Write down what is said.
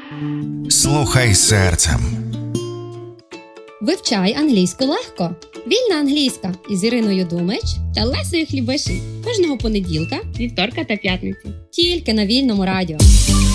Слухай серцем. Вивчай англійську легко. Вільна англійська із Іриною Думич та Лесею Хлібишин. Кожного понеділка, вівторка та п'ятниці. тільки на Вільному радіо.